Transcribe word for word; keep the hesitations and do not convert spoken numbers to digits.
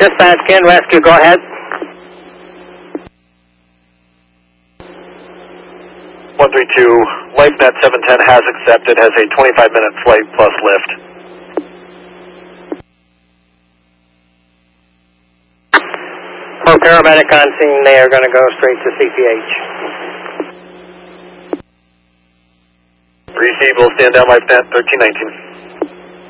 Dispatch, Ken Rescue, go ahead. one three two, LifeNet seven ten has accepted, has a twenty-five minute flight plus lift. For paramedic on scene, they are going to go straight to C P H. Received, will stand down LifeNet thirteen nineteen.